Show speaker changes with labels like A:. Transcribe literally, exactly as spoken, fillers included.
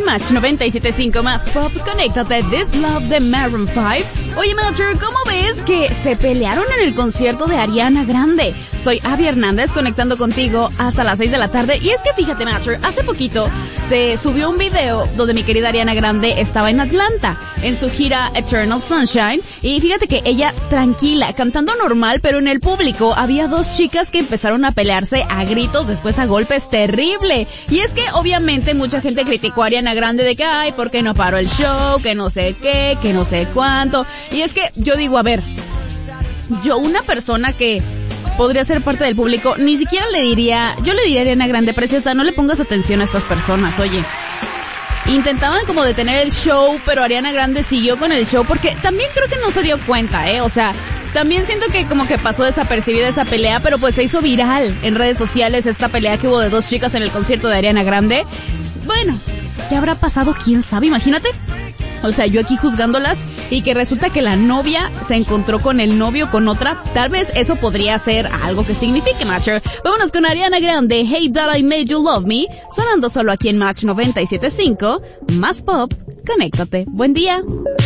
A: en Match noventa y siete punto cinco más Pop, conéctate, This Love de Maroon five. Oye, Matcher, ¿cómo ves que se pelearon en el concierto de Ariana Grande? Soy Abby Hernández, conectando contigo hasta las seis de la tarde. Y es que fíjate, Matcher, hace poquito se subió un video donde mi querida Ariana Grande estaba en Atlanta, en su gira Eternal Sunshine. Y fíjate que ella, tranquila, cantando normal, pero en el público había dos chicas que empezaron a pelearse a gritos, después a golpes, terrible. Y es que obviamente mucha gente criticó a Ariana Grande de que, ay, ¿por qué no paró el show? Que no sé qué, que no sé cuánto. Y es que yo digo, a ver, yo una persona que podría ser parte del público, ni siquiera le diría, yo le diría a Ariana Grande, preciosa, no le pongas atención a estas personas, oye. Intentaban como detener el show, pero Ariana Grande siguió con el show porque también creo que no se dio cuenta, eh, o sea, también siento que como que pasó desapercibida esa pelea, pero pues se hizo viral en redes sociales esta pelea que hubo de dos chicas en el concierto de Ariana Grande. Bueno, ¿qué habrá pasado? ¿Quién sabe? Imagínate. O sea, yo aquí juzgándolas y que resulta que la novia se encontró con el novio con otra. Tal vez eso podría ser algo que signifique, Matcher. Vámonos con Ariana Grande, Hey That I Made You Love Me, sonando solo aquí en Match noventa y siete punto cinco, más Pop, conéctate. Buen día.